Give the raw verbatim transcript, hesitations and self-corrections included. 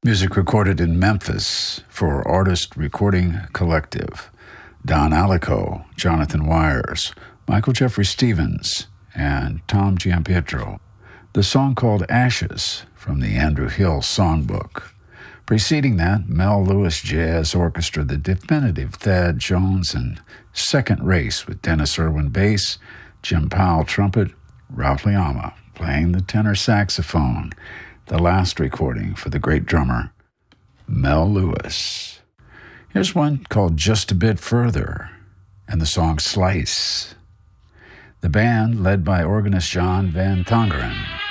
Music recorded in Memphis for Artist Recording Collective. Don Alico, Jonathan Wires, Michael Jeffrey Stevens, and Tom Giampietro. The song called Ashes from the Andrew Hill Songbook. Preceding that, Mel Lewis Jazz Orchestra, the definitive Thad Jones, and Second Race with Dennis Irwin bass, Jim Powell trumpet, Ralph Liama playing the tenor saxophone. The last recording for the great drummer, Mel Lewis. Here's one called Just a Bit Further, and the song Slice. The band, led by organist John Van Tongeren,